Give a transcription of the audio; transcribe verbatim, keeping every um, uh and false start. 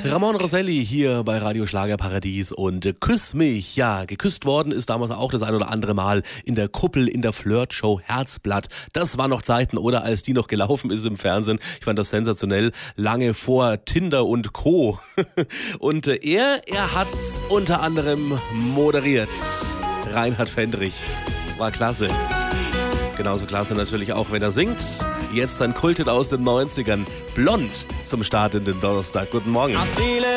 Ramon Rosselli hier bei Radio Schlagerparadies und äh, Küss mich. Ja, geküsst worden ist damals auch das ein oder andere Mal in der Kuppel, in der Flirtshow Herzblatt. Das war noch Zeiten, oder als die noch gelaufen ist im Fernsehen. Ich fand das sensationell, lange vor Tinder und Co. Und äh, er, er hat's unter anderem moderiert. Reinhard Fendrich. War klasse. Genauso klasse natürlich auch, wenn er singt. Jetzt ein Kulthit aus den neunzigern. Blond zum Start in den Donnerstag. Guten Morgen.